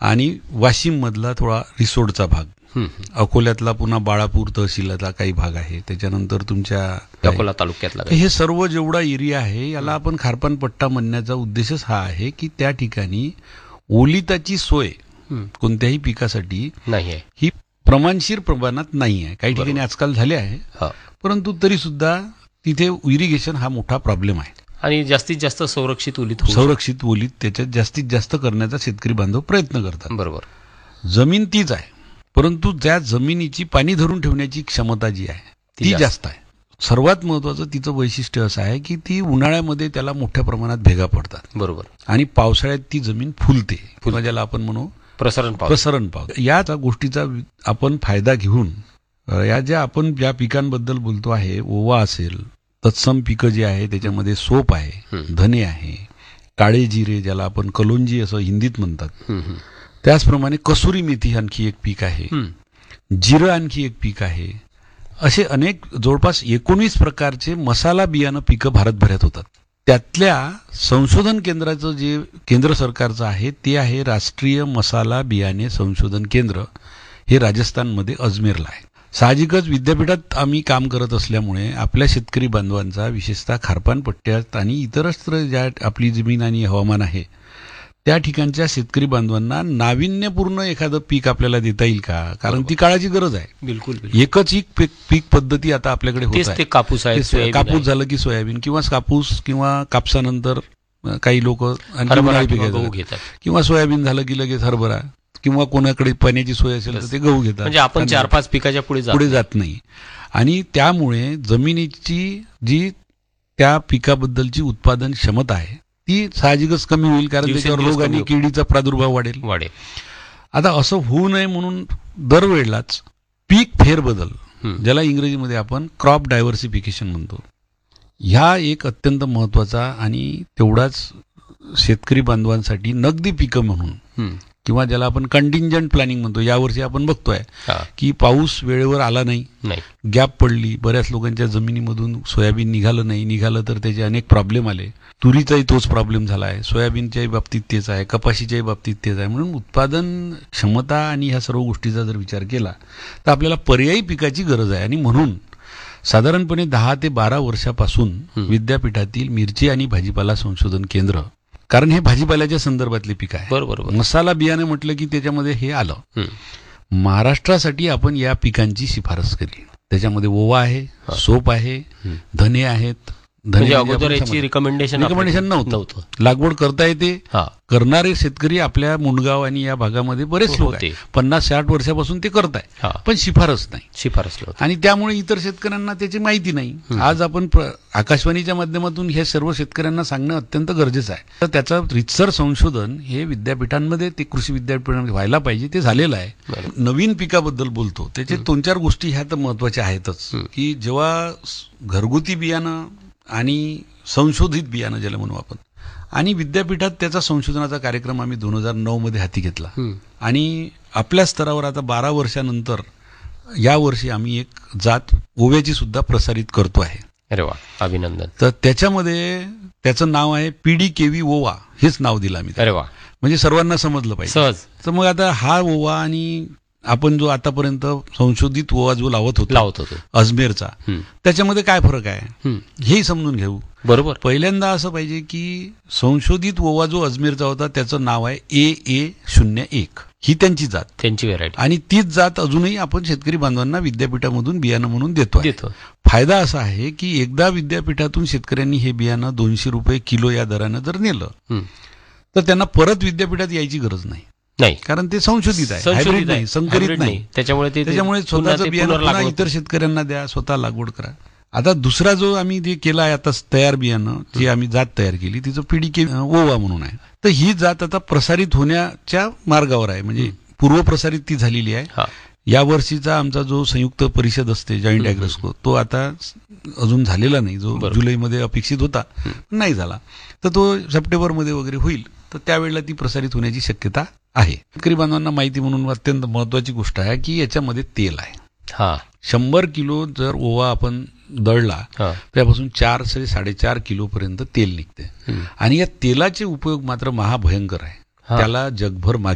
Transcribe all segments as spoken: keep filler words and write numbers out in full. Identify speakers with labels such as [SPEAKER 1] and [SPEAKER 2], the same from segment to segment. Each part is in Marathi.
[SPEAKER 1] आणि वाशिम मधला थोडा रिसोडचा भाग, अकोल्यातला पुन्हा बाळापूर तहसीलचा काही भाग आहे, त्याच्यानंतर तुमच्या
[SPEAKER 2] अकोला तालुक्यातला,
[SPEAKER 1] हे सर्व जेवढा एरिया आहे याला आपण खारपान पट्टा म्हणण्याचा उद्देशच हा आहे की त्या ठिकाणी ओलिताची सोय कोणत्याही पिकासाठी
[SPEAKER 2] नाही आहे,
[SPEAKER 1] ही प्रमाणशीर प्रमाणात नाही आहे. काही ठिकाणी आजकाल झाले आहे, परंतु तरी सुद्धा तिथे इरिगेशन हा मोठा प्रॉब्लेम आहे
[SPEAKER 2] आणि जास्तीत जास्त संरक्षित ओलीत
[SPEAKER 1] संरक्षित ओलीत त्याच्यात जास्तीत जास्त करण्याचा शेतकरी बांधव प्रयत्न करतात.
[SPEAKER 2] बरोबर.
[SPEAKER 1] जमीन तीच आहे, परंतु त्या जमिनीची पाणी धरून ठेवण्याची क्षमता जी आहे ती जास्त आहे. सर्वात महत्वाचं तिचं वैशिष्ट्य असं आहे की ती उन्हाळ्यामध्ये त्याला मोठ्या प्रमाणात भेगा पडतात.
[SPEAKER 2] बरोबर.
[SPEAKER 1] आणि पावसाळ्यात ती जमीन फुलते, किंवा ज्याला आपण म्हणू
[SPEAKER 2] प्रसरण पाऊस.
[SPEAKER 1] प्रसरण पाऊस. या गोष्टीचा आपण फायदा घेऊन या ज्या आपण ज्या पिकांबद्दल बोलतो आहे, ओवा असेल, तत्सम पिकं जी आहे त्याच्यामध्ये सोप आहे, धने आहे, काळे जिरे ज्याला आपण कलोंजी असं हिंदीत म्हणतात, त्याचप्रमाणे कसुरी मेथी आणखी एक पीक आहे, जिरं आणखी एक पीक आहे. असे अनेक जवळपास एकोणीस प्रकारचे मसाला बियाणं पिकं भारतभरात होतात. त्यातल्या संशोधन केंद्राचं जे केंद्र सरकारचं आहे ते आहे राष्ट्रीय मसाला बियाणे संशोधन केंद्र, हे राजस्थानमध्ये अजमेरला आहे. साहजिकच विद्यापीठात आम्ही काम करत असल्यामुळे आपल्या शेतकरी बांधवांचा विशेषतः खारपान पट्ट्यात आणि इतरत्र ज्या आपली जमीन आणि हवामान आहे त्या ठिकाणच्या शेतकरी बांधवांना नाविन्यपूर्ण एखादं पीक आपल्याला देता येईल का, कारण ती काळाची गरज आहे.
[SPEAKER 2] बिलकुल.
[SPEAKER 1] एकच एक पीक पीक पद्धती आता आपल्याकडे होत आहे.
[SPEAKER 2] कापूस आहे,
[SPEAKER 1] कापूस झालं की सोयाबीन, किंवा कापूस किंवा कापसानंतर काही लोक
[SPEAKER 2] गहू घेतात,
[SPEAKER 1] किंवा सोयाबीन झालं की लगेच हरभरा, किंवा कोणाकडे पाण्याची सोय असेल तर ते गहू घेतात.
[SPEAKER 2] म्हणजे आपण चार पाच पिकाच्या पुढे
[SPEAKER 1] पुढे जात नाही. आणि त्यामुळे जमिनीची जी त्या पिकाबद्दलची उत्पादन क्षमता आहे ती साहजिकच कमी होईल, कारण त्याच्यावर रोग आणि किडीचा प्रादुर्भाव वाढेल वाढेल आता असं होऊ नये म्हणून दरवेळेलाच पीक फेरबदल, ज्याला इंग्रजीमध्ये आपण क्रॉप डायव्हर्सिफिकेशन म्हणतो, ह्या एक अत्यंत महत्वाचा आणि तेवढाच शेतकरी बांधवांसाठी नगदी पिकं म्हणून, किंवा ज्याला आपण कंटिंजंट प्लॅनिंग म्हणतो. यावर्षी आपण बघतोय की पाऊस वेळेवर आला नाही, गॅप पडली, बऱ्याच लोकांच्या जमिनीमधून सोयाबीन निघालं नाही, निघालं तर त्याचे अनेक प्रॉब्लेम आले. तुरीचाही तोच प्रॉब्लेम झाला आहे, सोयाबीनच्याही बाबतीत तेच आहे, कपाशीच्याही बाबतीत तेच आहे. म्हणून उत्पादन क्षमता आणि ह्या सर्व गोष्टीचा जर विचार केला तर आपल्याला पर्यायी पिकाची गरज आहे. आणि म्हणून साधारणपणे दहा ते बारा वर्षापासून विद्यापीठातील मिरची आणि भाजीपाला संशोधन केंद्र, कारण हे भाजीपाल्याच्या संदर्भातले पीक आहे,
[SPEAKER 2] बरोबर,
[SPEAKER 1] मसाला बियाणे म्हटलं की त्याच्यामध्ये हे आलं. महाराष्ट्रासाठी आपण या पिकांची शिफारस केली. त्याच्यामध्ये ओवा आहे, सोप आहे, धने आहेत.
[SPEAKER 2] अगोदर याची रिकमेंडेशन
[SPEAKER 1] रिकमेंडेशन नव्हतं. लागवड करता येते, करणारे शेतकरी आपल्या मुंडगाव आणि या भागामध्ये बरेच लोक आहेत, पन्नास साठ वर्षापासून ते करताय, पण शिफारस नाही शिफारस आणि त्यामुळे इतर शेतकऱ्यांना त्याची माहिती नाही. आज आपण आकाशवाणीच्या माध्यमातून हे सर्व शेतकऱ्यांना सांगणं अत्यंत गरजेचं आहे. तर त्याचं रितसर संशोधन हे विद्यापीठांमध्ये, ते कृषी विद्यापीठांमध्ये व्हायला पाहिजे, ते झालेलं आहे. नवीन पिकाबद्दल बोलतो त्याचे दोन चार गोष्टी ह्या तर महत्वाच्या आहेतच, की जेव्हा घरगुती बियाणं आणि संशोधित बियाणं ज्याला म्हणू आपण, आणि विद्यापीठात त्याचा संशोधनाचा कार्यक्रम आम्ही दोन हजार नऊ मध्ये हाती घेतला. आणि आपल्या स्तरावर आता बारा वर्षानंतर या वर्षी आम्ही एक जात ओव्याची सुद्धा प्रसारित करतो आहे.
[SPEAKER 2] अरे वा, अभिनंदन.
[SPEAKER 1] तर त्याच्यामध्ये त्याचं नाव आहे पीडी केवी ओवा, हेच नाव दिलं आम्ही.
[SPEAKER 2] अरे वा,
[SPEAKER 1] म्हणजे सर्वांना समजलं पाहिजे सहज. तर मग आता हा ओवा आणि आपण जो आतापर्यंत संशोधित ओवा जो लावत होतो
[SPEAKER 2] लावत होतो
[SPEAKER 1] अजमेरचा, त्याच्यामध्ये काय फरक आहे हेही समजून घेऊ.
[SPEAKER 2] बरोबर.
[SPEAKER 1] पहिल्यांदा असं पाहिजे की संशोधित ओवा जो अजमेरचा होता त्याचं नाव आहे ए ए शून्य एक, ही त्यांची जात,
[SPEAKER 2] त्यांची व्हेरायटी.
[SPEAKER 1] आणि तीच जात अजूनही आपण शेतकरी बांधवांना विद्यापीठामधून बियाणं म्हणून देतो
[SPEAKER 2] देतो
[SPEAKER 1] फायदा असा आहे की एकदा विद्यापीठातून शेतकऱ्यांनी हे बियाणं दोनशे रुपये किलो या दरानं जर नेलं तर त्यांना परत विद्यापीठात यायची गरज नाही.
[SPEAKER 2] नाही,
[SPEAKER 1] कारण ते संशोधित आहे, हायब्रिड नाही, संकरित नाही.
[SPEAKER 2] त्याच्यामुळे
[SPEAKER 1] त्याच्यामुळे स्वतःचं बियाणं इतर शेतकऱ्यांना द्या, स्वतः लागवड करा. आता दुसरा जो आम्ही जे केला आहे आता तयार बियाणं, जी आम्ही जात तयार केली, तिचं पीडीके ओवा म्हणून आहे. तर ही जात आता प्रसारित होण्याच्या मार्गावर आहे, म्हणजे पूर्वप्रसारित ती झालेली आहे. या वर्षीचा आमचा जो संयुक्त परिषद असते, जॉईंट ॲग्रोस्को, तो आता अजून झालेला नाही, जो जुलैमध्ये अपेक्षित होता नाही झाला, तर तो सप्टेंबरमध्ये वगैरे होईल. तर त्यावेळेला ती प्रसारित होण्याची शक्यता आहे. शेतकरी बांधवांना माहिती म्हणून अत्यंत महत्वाची गोष्ट आहे की याच्यामध्ये तेल आहे.
[SPEAKER 2] हा,
[SPEAKER 1] शंभर किलो जर ओवा आपण दळला त्यापासून चार ते साडेचार किलो पर्यंत तेल निघते. आणि या तेलाचे उपयोग मात्र महाभयंकर आहे, त्याला जगभर मागणी आहे.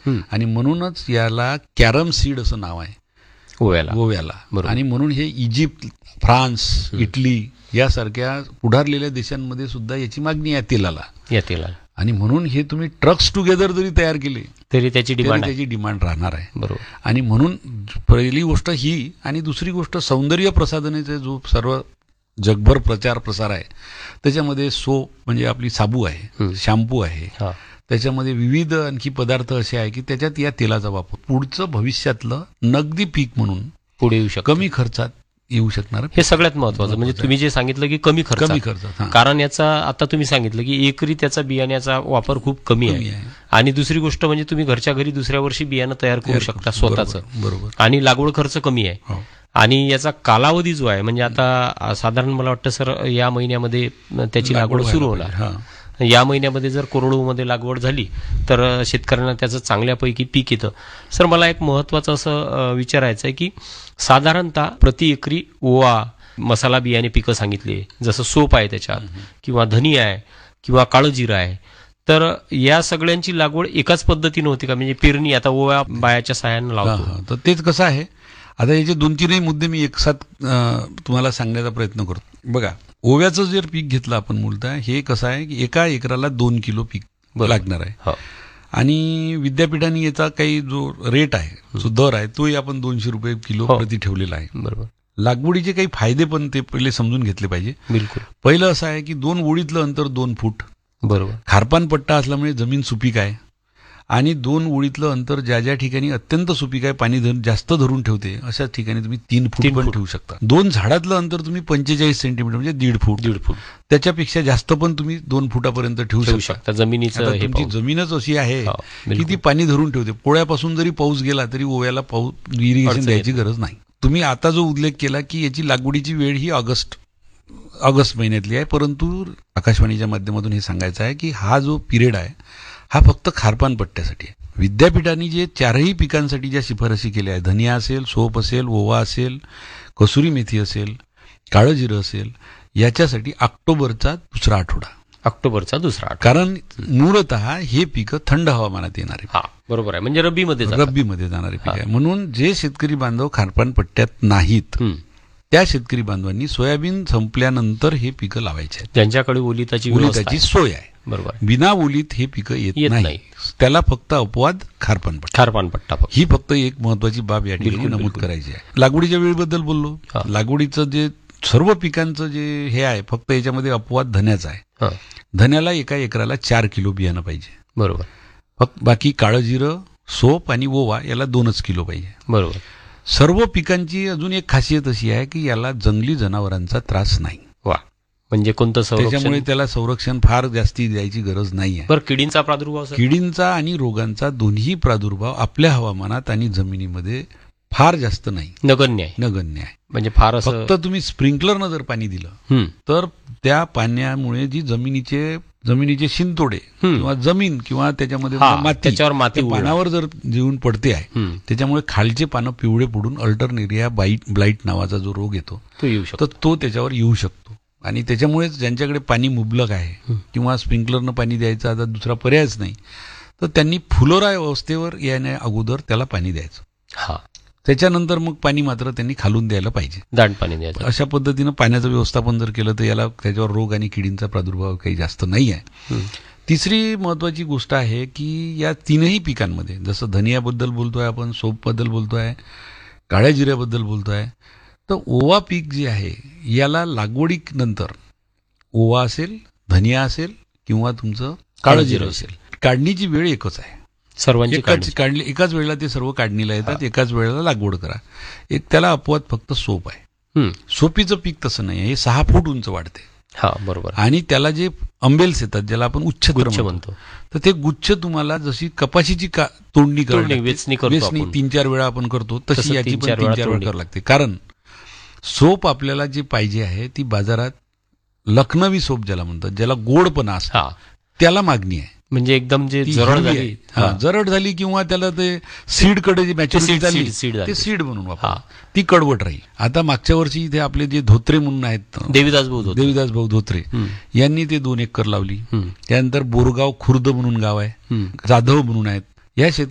[SPEAKER 1] आणि म्हणूनच याला कॅरम सीड असं नाव आहे
[SPEAKER 2] गोव्याला
[SPEAKER 1] गोव्याला आणि म्हणून हे इजिप्त, फ्रान्स, इटली यासारख्या पुढारलेल्या देशांमध्ये सुद्धा याची मागणी आहे तेलाला
[SPEAKER 2] या तेलाला
[SPEAKER 1] आणि म्हणून हे तुम्ही ट्रक्स टुगेदर जरी तयार केले
[SPEAKER 2] तरी त्याची डिमांड
[SPEAKER 1] त्याची डिमांड राहणार आहे.
[SPEAKER 2] बरोबर.
[SPEAKER 1] आणि म्हणून पहिली गोष्ट ही आणि दुसरी गोष्ट सौंदर्य प्रसाधनाचे जो सर्व जगभर प्रचार प्रसार आहे त्याच्यामध्ये सोप म्हणजे आपली साबू आहे, शॅम्पू आहे, त्याच्यामध्ये विविध आणखी पदार्थ असे आहे की त्याच्यात या तेलाचा वापर पुढचं भविष्यातलं नगदी पीक म्हणून
[SPEAKER 2] पुढे येऊ शकतं,
[SPEAKER 1] कमी खर्चात येऊ शकणार.
[SPEAKER 2] हे सगळ्यात महत्वाचं म्हणजे तुम्ही जे सांगितलं की कमी खर्च
[SPEAKER 1] कमी खर्चात.
[SPEAKER 2] कारण याचा आता तुम्ही सांगितलं की एकरी त्याचा बियाण्याचा वापर खूप कमी आहे आणि दुसरी गोष्ट म्हणजे तुम्ही घरच्या घरी दुसऱ्या वर्षी बियाणं तयार करू शकता स्वतःचं.
[SPEAKER 1] बरोबर.
[SPEAKER 2] आणि लागवड खर्च कमी आहे आणि याचा कालावधी जो आहे म्हणजे आता साधारण मला वाटतं सर या महिन्यामध्ये त्याची लागवड सुरू होणार. या महिन्यामध्ये जर कोरडूमध्ये लागवड झाली तर शेतकऱ्यांना त्याचं चांगल्यापैकी पीक येतं. सर मला एक महत्वाचं असं विचारायचं आहे की साधारणतः प्रति एकरी ओवा, मसाला बियाणे पिकं सांगितले जसं सोप आहे त्याच्यात किंवा धनी आहे किंवा काळं जिरं आहे तर या सगळ्यांची लागवड एकाच पद्धतीने होती का म्हणजे पेरणी आता ओव्या बायाच्या सहाय्याने लावतो
[SPEAKER 1] तर तेच कसं आहे. आता याचे दोन तीनही मुद्दे मी एकसाथ तुम्हाला सांगण्याचा प्रयत्न करतो. बघा ओव्याचं जर पीक घेतलं आपण मूलतः हे कसं आहे की एका एकराला दोन किलो पीक लागणार आहे आणि विद्यापीठाने याचा काही जो रेट आहे जो दर आहे तोही आपण दोनशे रुपये किलो प्रति ठेवलेला आहे.
[SPEAKER 2] बरोबर.
[SPEAKER 1] लागवडीचे काही फायदे पण ते पहिले समजून घेतले पाहिजे.
[SPEAKER 2] बिलकुल.
[SPEAKER 1] पहिलं असं आहे की दोन ओळीतलं अंतर दोन फूट.
[SPEAKER 2] बरोबर.
[SPEAKER 1] खारपान पट्टा असल्यामुळे जमीन सुपीक आहे आणि दोन ओळीतलं अंतर ज्या ज्या ठिकाणी अत्यंत सुपीक आहे पाणी धर जास्त धरून ठेवते अशा ठिकाणी तुम्ही तीन फूट पण ठेवू शकता. दोन झाडातलं अंतर तुम्ही पंचेचाळीस सेंटीमीटर म्हणजे दीड फूट
[SPEAKER 2] दीड फूट
[SPEAKER 1] त्याच्यापेक्षा जास्त पण तुम्ही दोन फुटापर्यंत ठेवू शकता.
[SPEAKER 2] जमिनीचं
[SPEAKER 1] तुमची जमीनच अशी आहे की ती पाणी धरून ठेवते. पोळ्यापासून जरी पाऊस गेला तरी ओव्याला पाऊस इरिगेशन द्यायची गरज नाही. तुम्ही आता जो उल्लेख केला की याची लागवडीची वेळ ही ऑगस्ट ऑगस्ट महिन्यातली आहे परंतु आकाशवाणीच्या माध्यमातून हे सांगायचं आहे की हा जो पिरियड आहे हा फक्त खारपान पट्ट्यासाठी आहे. विद्यापीठाने जे चारही पिकांसाठी ज्या शिफारशी केल्या आहेत धनिया असेल, सोप असेल, ओवा असेल, कसुरी मेथी असेल, काळं जिरं असेल याच्यासाठी ऑक्टोबरचा दुसरा आठवडा
[SPEAKER 2] ऑक्टोबरचा दुसरा
[SPEAKER 1] कारण मूळतः हे पिकं थंड हवामानात येणारे.
[SPEAKER 2] हा बरोबर आहे म्हणजे रब्बीमध्ये
[SPEAKER 1] रब्बीमध्ये जाणारे पीक आहे. म्हणून जे शेतकरी बांधव खारपान पट्ट्यात नाहीत त्या शेतकरी बांधवांनी सोयाबीन संपल्यानंतर हे पिकं लावायचे आहेत
[SPEAKER 2] ज्यांच्याकडे ओलिताची
[SPEAKER 1] ओलिताची सोय आहे.
[SPEAKER 2] बरोबर.
[SPEAKER 1] बिना ओलीत हे पिकं येत नाही. त्याला फक्त अपवाद खारपान पट्टा
[SPEAKER 2] खारपान पट्टा
[SPEAKER 1] ही फक्त एक महत्वाची बाब या ठिकाणी नमूद करायची आहे. लागवडीच्या वेळेबद्दल बोललो. लागवडीचं जे सर्व पिकांचं जे हे आहे फक्त याच्यामध्ये अपवाद धन्याचा आहे. धन्याला एका एकराला चार किलो बियाणं पाहिजे.
[SPEAKER 2] बरोबर.
[SPEAKER 1] फक्त बाकी काळं जिरं, सोप आणि ओवा याला दोनच किलो पाहिजे.
[SPEAKER 2] बरोबर.
[SPEAKER 1] सर्व पिकांची अजून एक खासियत अशी आहे की याला जंगली जनावरांचा त्रास नाही.
[SPEAKER 2] वा म्हणजे कोणतं
[SPEAKER 1] त्याच्यामुळे त्याला संरक्षण फार जास्ती द्यायची गरज नाही आहे.
[SPEAKER 2] बरं किडींचा प्रादुर्भाव
[SPEAKER 1] किडींचा आणि रोगांचा दोन्ही प्रादुर्भाव आपल्या हवामानात आणि जमिनीमध्ये फार जास्त नाही.
[SPEAKER 2] नगण्य आहे.
[SPEAKER 1] नगण्य आहे
[SPEAKER 2] म्हणजे फार
[SPEAKER 1] फक्त तुम्ही स्प्रिंकलरनं जर पाणी दिलं तर त्या पाण्यामुळे जी जमिनीचे जमिनीचे शिंतोडे किंवा जमीन किंवा त्याच्यामध्ये माती
[SPEAKER 2] त्याच्यावर माती
[SPEAKER 1] पानावर जर जेवून पडते आहे त्याच्यामुळे खालचे पानं पिवळे पडून अल्टरनेरिया बाईट ब्लाइट नावाचा जो रोग येतो
[SPEAKER 2] तो येऊ शकतो
[SPEAKER 1] तो त्याच्यावर येऊ शकतो. आणि त्याच्यामुळेच ज्यांच्याकडे पाणी मुबलक आहे किंवा स्प्रिंकलरनं पाणी द्यायचा आता दुसरा पर्यायच नाही तर त्यांनी फुलोरा अवस्थेवर येण्या अगोदर त्याला पाणी द्यायचं.
[SPEAKER 2] हा
[SPEAKER 1] त्याच्यानंतर मग पाणी मात्र त्यांनी खालून द्यायला पाहिजे.
[SPEAKER 2] दाट पाणी द्यायचं.
[SPEAKER 1] अशा पद्धतीनं पाण्याचं व्यवस्थापन जर केलं तर याला त्याच्यावर रोग आणि किडींचा प्रादुर्भाव काही जास्त नाही आहे. तिसरी महत्वाची गोष्ट आहे की या तीनही पिकांमध्ये जसं धनियाबद्दल बोलतोय आपण, सोपबद्दल बोलतोय, काळ्या जिऱ्याबद्दल बोलतोय तर ओवा पीक जे आहे याला लागवडीनंतर ओवा असेल, धनिया असेल किंवा तुमचं काळं जिरं असेल काढणीची वेळ एकच आहे.
[SPEAKER 2] सर्वांची
[SPEAKER 1] काढली एकाच वेळेला ते सर्व काढणीला येतात. एकाच वेळेला लागवड करा. एक त्याला अपवाद फक्त सोप आहे. सोपीचं पीक तसं नाही. हे सहा फूट उंच वाढते.
[SPEAKER 2] हा बरोबर.
[SPEAKER 1] आणि त्याला जे अंबेल्स येतात ज्याला आपण उच्छत्र
[SPEAKER 2] म्हणतो
[SPEAKER 1] तर ते गुच्छ तुम्हाला जशी कपाशीची तोडणी
[SPEAKER 2] करणे वेचणी
[SPEAKER 1] तीन चार वेळा आपण करतो तशी याची पण तीन चार वेळा करावी लागते. कारण सोप आपल्याला जे पाहिजे आहे ती बाजारात लखनवी सोप ज्याला म्हणतात ज्याला गोडपणा असतो त्याला मागणी आहे.
[SPEAKER 2] म्हणजे एकदम जे जरड झाली
[SPEAKER 1] जरड झाली किंवा त्याला ते सीड कडे जी मॅच्युरिटी झाली ते सीड म्हणून वापर ती कडवट राहील. आता मागच्या वर्षी इथे आपले जे धोत्रे म्हणून आहेत
[SPEAKER 2] देवीदास भाऊ
[SPEAKER 1] देवीदास भाऊ धोत्रे यांनी ते दोन एकर लावली. त्यानंतर बोरगाव खुर्द म्हणून गाव आहे, जाधव म्हणून आहेत. या